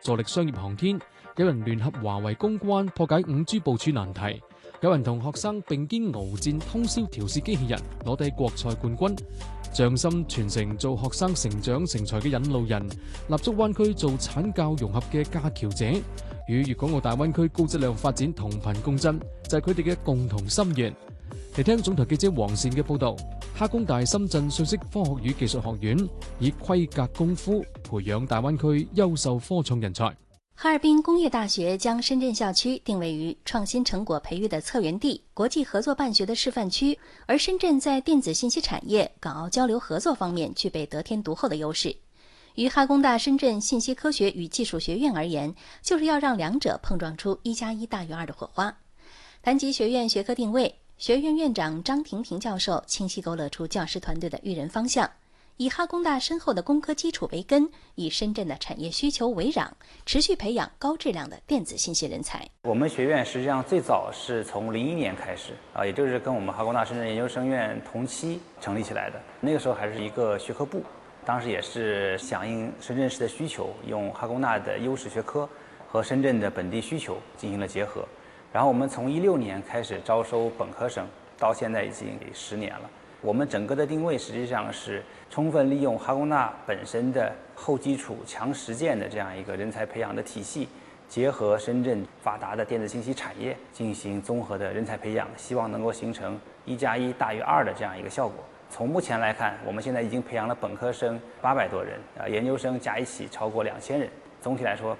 助力商業航天，有人聯合華為攻關破解5G 部署難題，有人同學生並肩鏖戰通宵調試機器人，攞低國賽冠軍。匠心傳承做學生成長成才嘅引路人，立足灣區做產教融合嘅架橋者，與粵港澳大灣區高質量發展同頻共振，就係佢哋嘅共同心願。嚟聽總台記者黃善嘅報導，哈工大深圳信息科學與技術學院以規格功夫培養大灣區優秀科創人才。 哈爾濱工業大學將深圳校區定位於創新成果培育的策源地、國際合作辦學的示範區，而深圳在電子信息產業、港澳交流合作方面具備得天獨厚的優勢。於哈工大深圳信息科學與技術學院而言，就是要讓兩者碰撞出1+1大於2的火花。談及學院學科定位，學院院長張婷婷教授清晰勾勒出教師團隊的育人方向。以哈工大深厚的工科基礎為根，以深圳的產業需求為壤，持續培養高質量的電子信息人才。 我們學院實際上最早是從01年開始也就是跟我們哈工大深圳研究生院同期成立起來的。那個時候還是一個學科部，當時也是響應深圳市的需求，用哈工大的優勢學科和深圳的本地需求進行了結合。然後我們從16年開始招收本科生，到現在已經10年了。我們整個的定位實際上是充分利用哈工大本身的厚基礎、強實踐的這樣一個人才培養的體系，結合深圳發達的電子信息產業進行綜合的人才培養，希望能夠形成1+1大於2的這樣一個效果。從目前來看，我們現在已經培養了本科生800多人，研究生加一起超過2000人。總體來說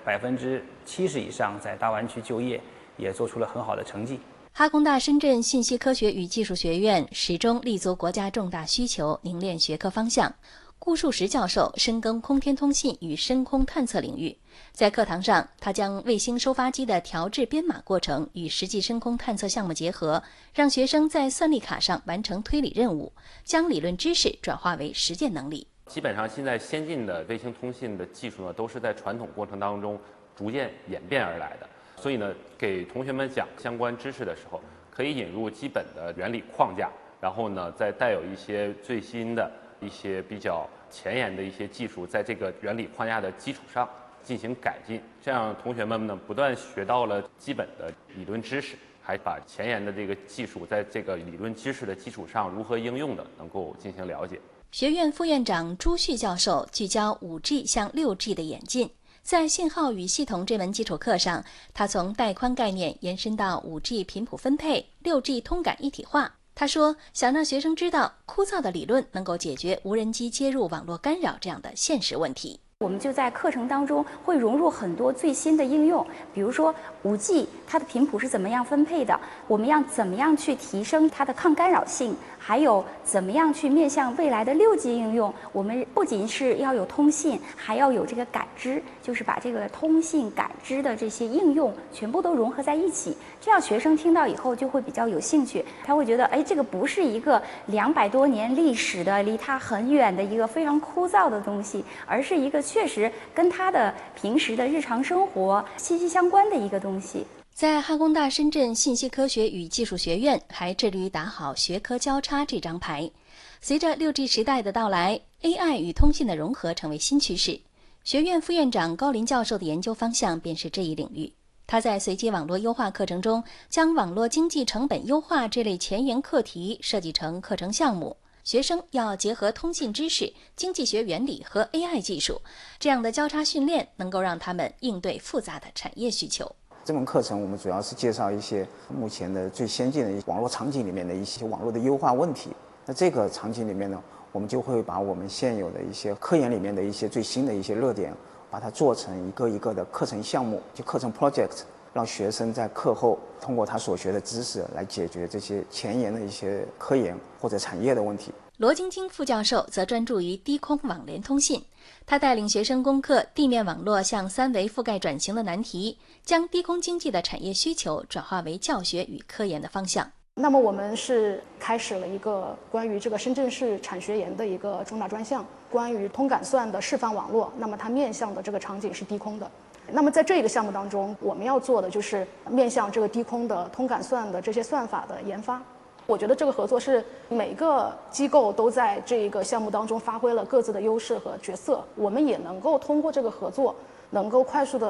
，70%以上在大灣區就業，也做出了很好的成績。 哈工大深圳信息科學與技術學院始終立足國家重大需求，凝練學科方向。顧樹石教授深耕空天通信與深空探測領域，在課堂上，他將衛星收發機的調制編碼過程與實際深空探測項目結合，讓學生在算力卡上完成推理任務，將理論知識轉化為實踐能力。 基本上現在先進的衛星通信的技術呢，都是在傳統過程當中逐漸演變而來的。所以呢，給同學們講相關知識的時候，可以引入基本的原理框架，然後呢，再帶有一些最新的一些比較前沿的一些技術，在這個原理框架的基礎上進行改進。這樣同學們呢，不斷學到了基本的理論知識，還把前沿的這個技術在這個理論知識的基礎上如何應用的，能夠進行了解。 學院副院長朱旭教授聚焦 5G 向 6G 的演進。在信號與系統這門基礎課上，他從帶寬概念延伸到 5G 頻譜分配、6G 通感一體化。他說，想讓學生知道枯燥的理論能夠解決無人機接入網絡干擾這樣的現實問題。 我們就在課程當中會融入很多最新的應用，比如說 5G 它的頻譜是怎麼樣分配的，我們要怎麼樣去提升它的抗干擾性，還有怎麼樣去面向未來的6G 應用。我們不僅是要有通信，還要有這個感知，就是把這個通信感知的這些應用全部都融合在一起，這樣學生聽到以後就會比較有興趣，他會覺得，哎，這個不是一個200多年歷史的離他很遠的一個非常枯燥的東西，而是一個確實跟他的平時的日常生活息息相關的一個東西。 在哈工大深圳信息科學與技術學院還致力於打好學科交叉這張牌。隨着 6G 時代的到來， AI 與通信的融合成為新趨勢。學院副院長高林教授的研究方向便是這一領域。他在隨機網絡優化課程中，將網絡經濟成本優化這類前沿課題設計成課程項目。學生要結合通信知識、經濟學原理和 AI 技術，這樣的交叉訓練能夠讓他們應對複雜的產業需求。 這門課程我們主要是介紹一些目前的最先進的網絡場景裡面的一些網絡的優化問題。那這個場景裡面呢，我們就會把我們現有的一些科研裡面的一些最新的一些熱點，把它做成一個一個的課程項目，就課程 project， 讓學生在課後通過他所學的知識來解決這些前沿的一些科研或者產業的問題。 羅晶晶副教授則專注於低空網聯通信，他帶領學生攻克地面網絡向3維覆蓋轉型的難題，將低空經濟的產業需求轉化為教學與科研的方向。 那麼我們是開始了一個關於這個深圳市產學研的一個重大專項，關於通感算的示範網絡，那麼它面向的這個場景是低空的。那麼在這個項目當中，我們要做的就是面向這個低空的通感算的這些算法的研發。我覺得這個合作是每個機構都在這個項目當中發揮了各自的優勢和角色，我們也能夠通過這個合作，能夠快速的